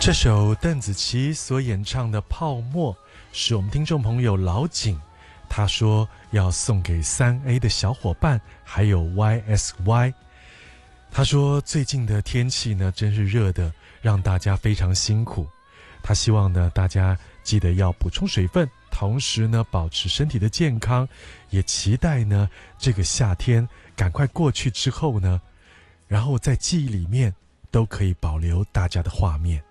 这首邓紫棋所演唱的《泡沫》是我们听众朋友老景，他说要送给3A 的小伙伴还有 YSY。 他说最近的天气呢真是热的，让大家非常辛苦。他希望呢大家记得要补充水分，同时呢保持身体的健康，也期待呢这个夏天赶快过去之后呢，然后在记忆里面都可以保留大家的画面。